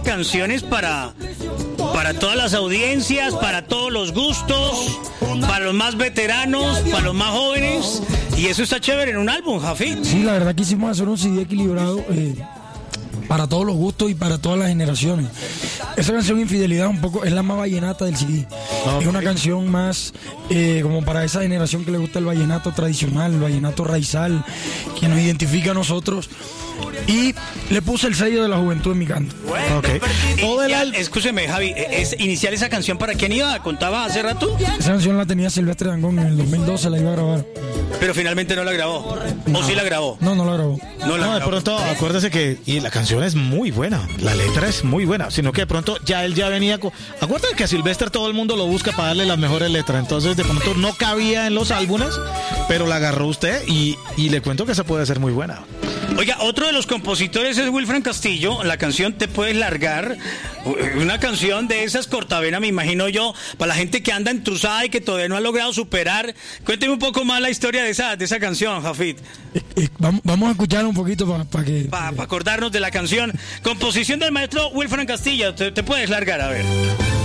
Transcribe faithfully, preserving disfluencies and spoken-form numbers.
canciones para, para todas las audiencias, para todos los gustos, para los más veteranos, para los más jóvenes. Y eso está chévere en un álbum, Jafit. Sí, la verdad quisimos hacer un C D equilibrado eh, para todos los gustos y para todas las generaciones. Esa canción Infidelidad un poco es la más vallenata del C D. Okay. Es una canción más eh, como para esa generación que le gusta el vallenato tradicional, el vallenato raizal, que nos identifica a nosotros. Y le puse el sello de la juventud en mi canto. Okay. Todo el al... Escúcheme, Javi, ¿es iniciar esa canción para quién iba? ¿Contaba hace rato? Esa canción la tenía Silvestre Dangond en el dos mil doce, la iba a grabar. Pero finalmente no la grabó. No. ¿O sí la grabó? No, no la grabó. No, la no de grabó. Pronto, acuérdese que y la canción es muy buena, la letra es muy buena, sino que de pronto ya él ya venía con... Acuérdate que a Silvestre todo el mundo lo busca para darle las mejores letras, entonces de pronto no cabía en los álbumes, pero la agarró usted y, y le cuento que esa puede ser muy buena. Oiga, otro de los compositores es Wilfran Castillo. La canción Te Puedes Largar, una canción de esas cortavenas, me imagino yo, para la gente que anda entrusada y que todavía no ha logrado superar. Cuénteme un poco más la historia de esa, de esa canción, Jafit. Eh, eh, vamos, vamos a escuchar un poquito para pa que... Para pa acordarnos de la canción. Composición del maestro Wilfran Castillo. Te, te Puedes Largar, a ver.